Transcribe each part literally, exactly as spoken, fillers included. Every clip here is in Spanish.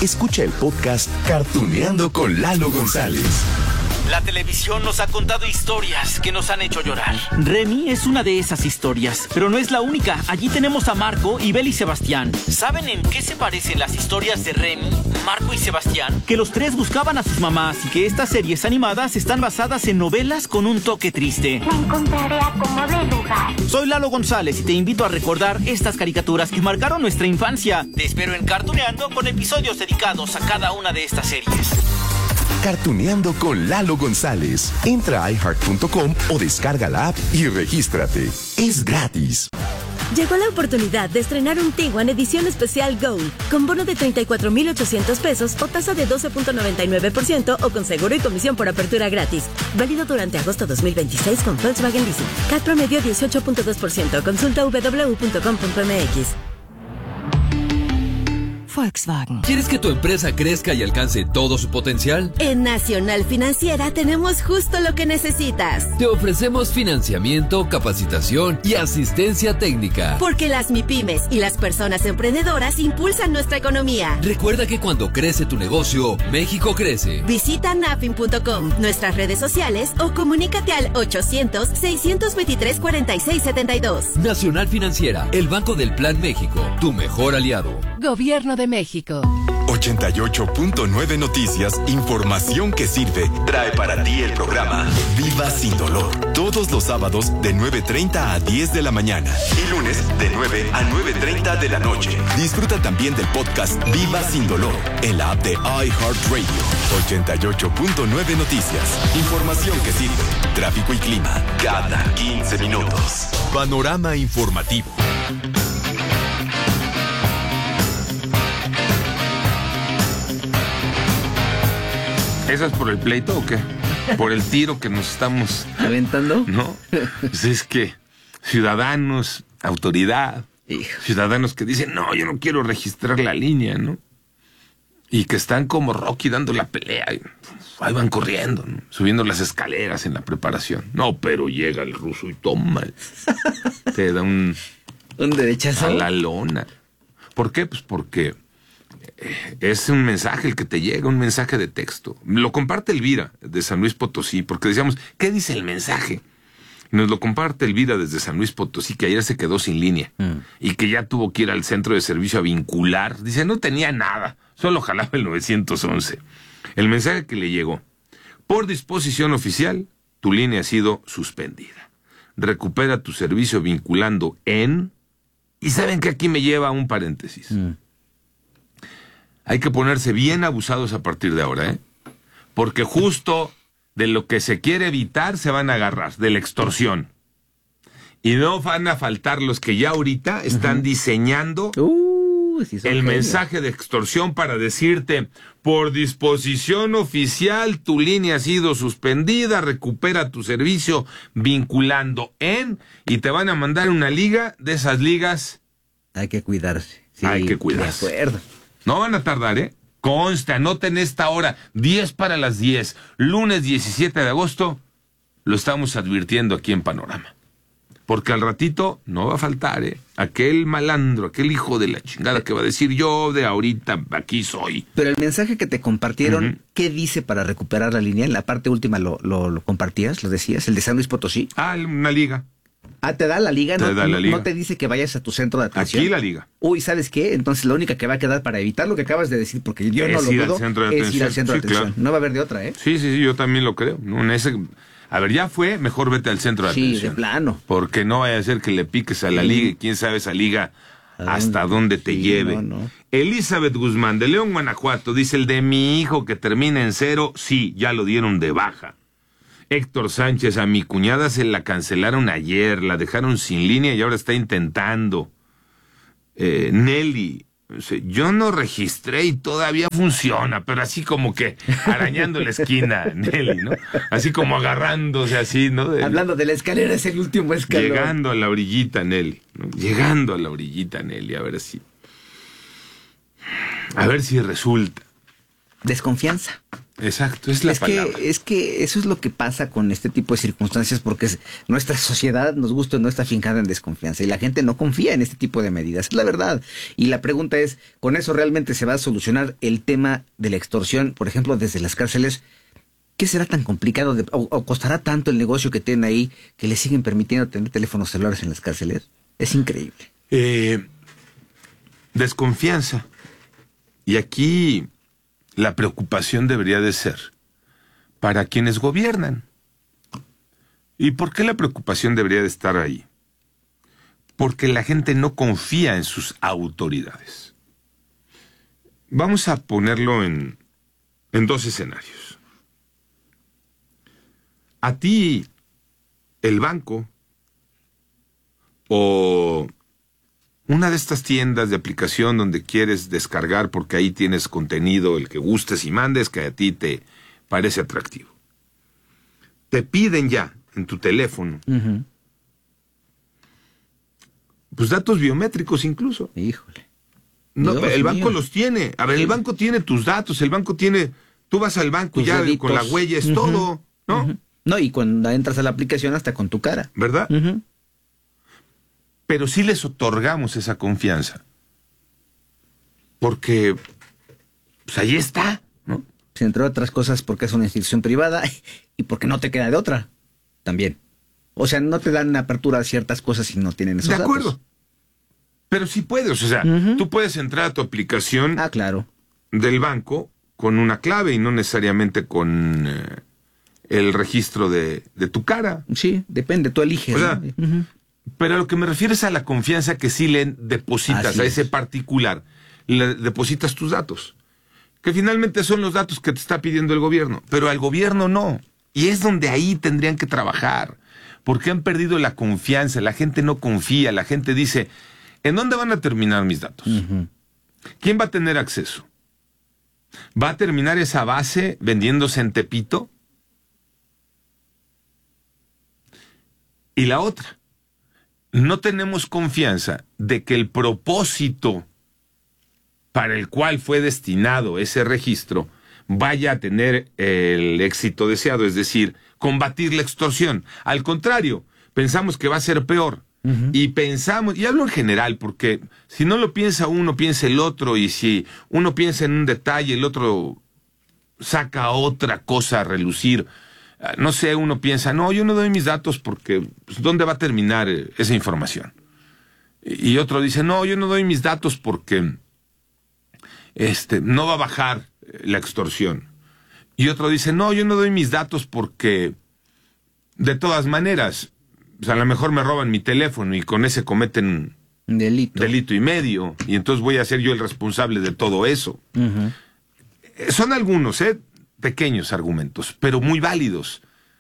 escucha el podcast Cartuneando con Lalo González. La televisión nos ha contado historias que nos han hecho llorar. Remy es una de esas historias, pero no es la única. Allí tenemos a Marco y Bel y Sebastián. ¿Saben en qué se parecen las historias de Remy, Marco y Sebastián? Que los tres buscaban a sus mamás y que estas series animadas están basadas en novelas con un toque triste. Me encontraré a como de lugar. Soy Lalo González y te invito a recordar estas caricaturas que marcaron nuestra infancia. Te espero en Cartuneando con episodios dedicados a cada una de estas series. Cartuneando con Lalo González. Entra a i heart punto com o descarga la app y regístrate. Es gratis. Llegó la oportunidad de estrenar un Tiguan edición especial Gold, con bono de treinta y cuatro mil ochocientos pesos o tasa de doce punto noventa y nueve por ciento o con seguro y comisión por apertura gratis. Válido durante agosto dos mil veintiséis con Volkswagen Leasing. C A T promedio dieciocho punto dos por ciento. Consulta doble u doble u doble u punto com punto m x. Volkswagen. ¿Quieres que tu empresa crezca y alcance todo su potencial? En Nacional Financiera tenemos justo lo que necesitas. Te ofrecemos financiamiento, capacitación y asistencia técnica. Porque las MIPYMES y las personas emprendedoras impulsan nuestra economía. Recuerda que cuando crece tu negocio, México crece. Visita nafin punto com, nuestras redes sociales o comunícate al ochocientos, seiscientos veintitrés, cuarenta y seis setenta y dos. Nacional Financiera, el Banco del Plan México, tu mejor aliado. Gobierno de México. ochenta y ocho punto nueve Noticias, información que sirve, trae para ti el programa Viva Sin Dolor. Todos los sábados de nueve treinta a diez de la mañana y lunes de nueve a nueve treinta de la noche. Disfruta también del podcast Viva Sin Dolor en la app de iHeartRadio. ochenta y ocho punto nueve Noticias, información que sirve, tráfico y clima cada quince minutos. Panorama informativo. ¿Eso es por el pleito o qué? ¿Por el tiro que nos estamos aventando? No, pues es que ciudadanos, autoridad, Hijo. ciudadanos que dicen, no, yo no quiero registrar la línea, ¿no? Y que están como Rocky dando la pelea, y ahí van corriendo, ¿no? Subiendo las escaleras en la preparación. No, pero llega el ruso y toma, te da un... un derechazo a la lona. ¿Por qué? Pues porque es un mensaje el que te llega, un mensaje de texto. Lo comparte Elvira de San Luis Potosí, porque decíamos, ¿qué dice el mensaje? Y nos lo comparte Elvira desde San Luis Potosí, que ayer se quedó sin línea mm. y que ya tuvo que ir al centro de servicio a vincular. Dice, no tenía nada, solo jalaba el nueve once. El mensaje que le llegó: por disposición oficial, tu línea ha sido suspendida. Recupera tu servicio vinculando en... Y saben que aquí me lleva a un paréntesis. Mm. Hay que ponerse bien abusados a partir de ahora, ¿eh? Porque justo de lo que se quiere evitar se van a agarrar, de la extorsión. Y no van a faltar los que ya ahorita están uh-huh. diseñando uh, sí el genios. mensaje de extorsión para decirte, por disposición oficial, tu línea ha sido suspendida, recupera tu servicio vinculando en... Y te van a mandar una liga, de esas ligas... Hay que cuidarse. Sí, hay que cuidarse. De acuerdo. No van a tardar, ¿eh? Consta, anoten esta hora, diez para las diez, lunes diecisiete de agosto, lo estamos advirtiendo aquí en Panorama. Porque al ratito no va a faltar, ¿eh? Aquel malandro, aquel hijo de la chingada que va a decir, yo de ahorita aquí soy. Pero el mensaje que te compartieron, uh-huh. ¿qué dice para recuperar la línea? En la parte última lo, lo, lo compartías, lo decías, el de San Luis Potosí. Ah, una liga. Ah, ¿te da la liga? Te ¿No, da la liga. ¿No te dice que vayas a tu centro de atención? Aquí la liga. Uy, ¿sabes qué? Entonces la única que va a quedar para evitar lo que acabas de decir, porque yo es no lo ir dudo, al centro de es atención. ir al centro sí, de atención. Claro. No va a haber de otra, ¿eh? Sí, sí, sí, yo también lo creo. No, en ese... A ver, ya fue, mejor vete al centro de sí, atención. Sí, de plano. Porque no vaya a ser que le piques a la sí. liga y quién sabe esa liga hasta dónde, dónde te sí, lleve. No, no. Elizabeth Guzmán, de León, Guanajuato, dice, el de mi hijo que termina en cero, sí, ya lo dieron de baja. Héctor Sánchez, a mi cuñada se la cancelaron ayer, la dejaron sin línea y ahora está intentando. Eh, Nelly, yo no registré y todavía funciona, pero así como que arañando la esquina, Nelly, ¿no? Así como agarrándose así, ¿no? De, Hablando de la escalera, es el último escalón. Llegando a la orillita, Nelly, ¿no? Llegando a la orillita, Nelly, a ver si... A ver si resulta. Desconfianza. Exacto, es la es palabra. Que, es que eso es lo que pasa con este tipo de circunstancias, porque es, nuestra sociedad, nos gusta, no está fincada en desconfianza y la gente no confía en este tipo de medidas, es la verdad. Y la pregunta es, ¿con eso realmente se va a solucionar el tema de la extorsión, por ejemplo, desde las cárceles? ¿Qué será tan complicado de, o, o costará tanto el negocio que tienen ahí que les siguen permitiendo tener teléfonos celulares en las cárceles? Es increíble. Eh, desconfianza. Y aquí la preocupación debería de ser para quienes gobiernan. ¿Y por qué la preocupación debería de estar ahí? Porque la gente no confía en sus autoridades. Vamos a ponerlo en, en dos escenarios. A ti, el banco o una de estas tiendas de aplicación donde quieres descargar porque ahí tienes contenido, el que gustes y mandes, que a ti te parece atractivo. Te piden ya en tu teléfono, uh-huh. pues datos biométricos incluso. Híjole. No, Dios el banco mío. los tiene. A ver, el banco tiene tus datos, el banco tiene... Tú vas al banco y ya deditos. Con la huella es uh-huh. todo, ¿no? Uh-huh. No, y cuando entras a la aplicación hasta con tu cara. ¿Verdad? Uh-huh. Pero sí les otorgamos esa confianza. Porque, pues ahí está, ¿no? Entre otras cosas porque es una institución privada y porque no te queda de otra, también. O sea, no te dan apertura a ciertas cosas si no tienen esos datos. De acuerdo. Datos. Pero sí puedes, o sea, uh-huh. tú puedes entrar a tu aplicación ah, claro. del banco con una clave y no necesariamente con eh, el registro de, de tu cara. Sí, depende, tú eliges. O sea, ¿no? uh-huh. Pero a lo que me refiero es a la confianza que sí le depositas Así a es. ese particular, le depositas tus datos, que finalmente son los datos que te está pidiendo el gobierno, pero al gobierno no. Y es donde ahí tendrían que trabajar, porque han perdido la confianza, la gente no confía, la gente dice, ¿en dónde van a terminar mis datos? Uh-huh. ¿Quién va a tener acceso? ¿Va a terminar esa base vendiéndose en Tepito? Y la otra, no tenemos confianza de que el propósito para el cual fue destinado ese registro vaya a tener el éxito deseado, es decir, combatir la extorsión. Al contrario, pensamos que va a ser peor. Uh-huh. Y pensamos, y hablo en general, porque si no lo piensa uno, piensa el otro, y si uno piensa en un detalle, el otro saca otra cosa a relucir. No sé, uno piensa, no, yo no doy mis datos porque, pues, ¿dónde va a terminar esa información? Y otro dice, no, yo no doy mis datos porque este, no va a bajar la extorsión. Y otro dice, no, yo no doy mis datos porque, de todas maneras, pues a lo mejor me roban mi teléfono y con ese cometen delito. delito y medio, y entonces voy a ser yo el responsable de todo eso. Uh-huh. Son algunos, ¿eh? pequeños argumentos, pero muy válidos.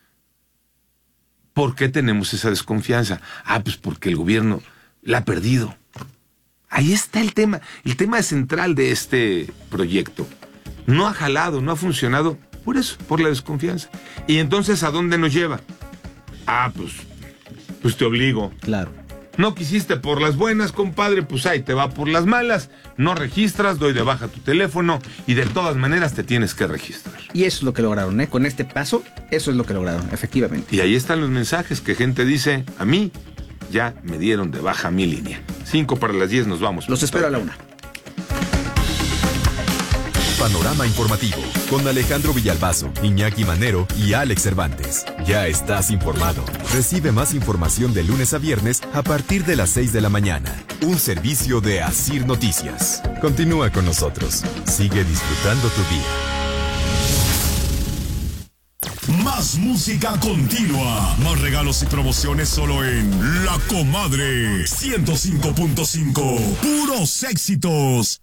¿Por qué tenemos esa desconfianza? Ah, pues porque el gobierno la ha perdido. Ahí está el tema. El tema central de este proyecto. No ha jalado, no ha funcionado por eso, por la desconfianza. Y entonces, ¿a dónde nos lleva? Ah, pues, pues te obligo. Claro. No quisiste por las buenas, compadre, pues ahí te va por las malas. No registras, doy de baja tu teléfono y de todas maneras te tienes que registrar. Y eso es lo que lograron, ¿eh? Con este paso, eso es lo que lograron, efectivamente. Y ahí están los mensajes que gente dice, a mí ya me dieron de baja mi línea. Cinco para las diez nos vamos. Los espero a la una. Panorama informativo con Alejandro Villalbazo, Iñaki Manero y Alex Cervantes. Ya estás informado. Recibe más información de lunes a viernes a partir de las seis de la mañana. Un servicio de Asir Noticias. Continúa con nosotros. Sigue disfrutando tu día. Más música continua. Más regalos y promociones solo en La Comadre ciento cinco punto cinco. Puros éxitos.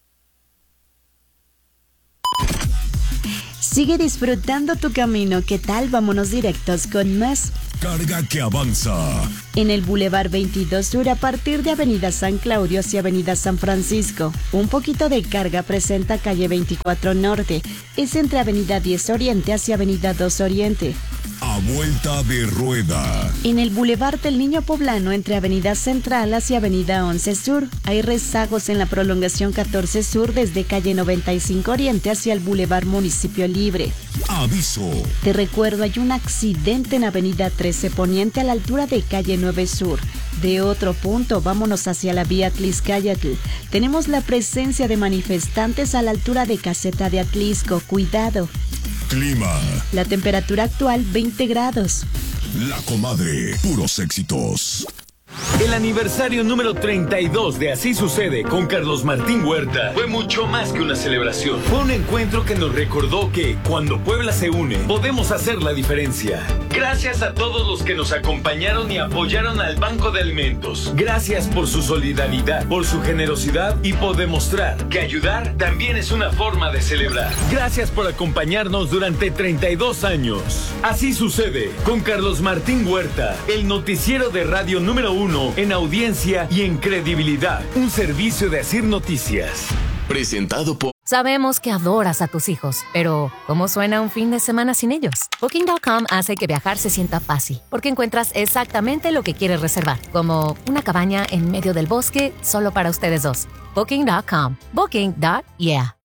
Sigue disfrutando tu camino. ¿Qué tal? Vámonos directos con más. Carga que avanza. En el Boulevard veintidós Sur, a partir de Avenida San Claudio hacia Avenida San Francisco. Un poquito de carga presenta calle veinticuatro Norte. Es entre Avenida diez Oriente hacia Avenida dos Oriente. Aguas vuelta de rueda. En el Boulevard del Niño Poblano, entre Avenida Central hacia Avenida once Sur, hay rezagos en la prolongación catorce Sur desde calle noventa y cinco Oriente hacia el Boulevard Municipio Libre. Aviso. Te recuerdo, hay un accidente en Avenida trece Poniente a la altura de calle nueve Sur. De otro punto, vámonos hacia la vía Atlixcáyatl. Tenemos la presencia de manifestantes a la altura de Caseta de Atlisco. Cuidado. Clima. La temperatura actual, veinte grados. La Comadre, puros éxitos. El aniversario número treinta y dos de Así Sucede con Carlos Martín Huerta fue mucho más que una celebración. Fue un encuentro que nos recordó que cuando Puebla se une, podemos hacer la diferencia. Gracias a todos los que nos acompañaron y apoyaron al Banco de Alimentos. Gracias por su solidaridad, por su generosidad y por demostrar que ayudar también es una forma de celebrar. Gracias por acompañarnos durante treinta y dos años. Así Sucede con Carlos Martín Huerta, el noticiero de radio número uno en audiencia y en credibilidad. Un servicio de Asir Noticias. Presentado por... Sabemos que adoras a tus hijos, pero ¿cómo suena un fin de semana sin ellos? Booking punto com hace que viajar se sienta fácil, porque encuentras exactamente lo que quieres reservar, como una cabaña en medio del bosque solo para ustedes dos. Booking punto com. Booking. Yeah.